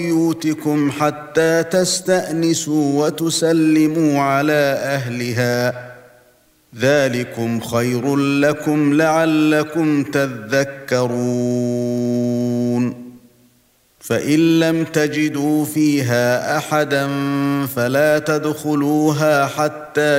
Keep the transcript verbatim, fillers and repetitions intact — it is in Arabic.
بيوتكم حتى تستأنسوا وتسلموا على أهلها ذلكم خير لكم لعلكم تذكرون فإن لم تجدوا فيها أحدا فلا تدخلوها حتى